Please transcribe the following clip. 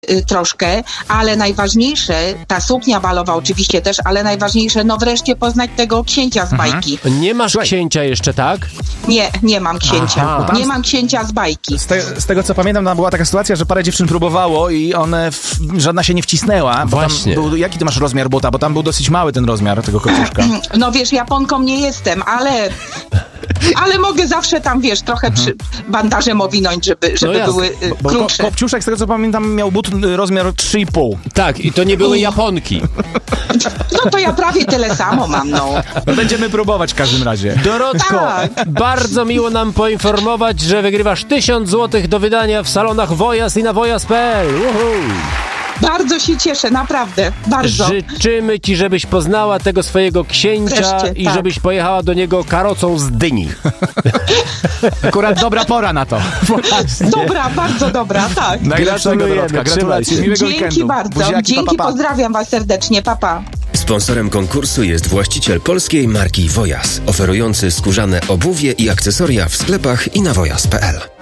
troszkę, ale najważniejsze, ta suknia balowa oczywiście też, ale najważniejsze, no wreszcie poznać tego księcia z bajki. Nie masz księcia jeszcze, tak? Nie mam księcia. Aha. Nie mam księcia z bajki. Z tego co pamiętam, tam była taka sytuacja, że parę dziewczyn próbowało i żadna się nie wcisnęła. Właśnie. Jaki ty masz rozmiar buta? Bo tam był dosyć mały ten rozmiar tego kopciuszka. No wiesz, Japonką nie jestem, ale mogę zawsze tam, wiesz, trochę bandażem owinąć, żeby były krótsze. Kopciuszek, z tego co pamiętam, miał but rozmiar 3,5. Tak, i to nie były Japonki. No to ja prawie tyle samo mam, no. Będziemy próbować w każdym razie. Dorotko, Tak. bardzo miło nam poinformować, że wygrywasz 1000 zł do wydania w salonach Wojas i na wojas.pl. Bardzo się cieszę, naprawdę, bardzo. Życzymy ci, żebyś poznała tego swojego księcia Wreszcie, i tak. żebyś pojechała do niego karocą z dyni. Akurat dobra pora na to. Dobra, bardzo dobra, tak. Najlepszego, Gratulujemy, Dorotka. Gratulacje. Miłego Dzięki weekendu. bardzo. Buziaki, Dzięki, pa, pa. pozdrawiam was serdecznie, papa. Sponsorem konkursu jest właściciel polskiej marki Wojas, oferujący skórzane obuwie i akcesoria w sklepach i na wojas.pl.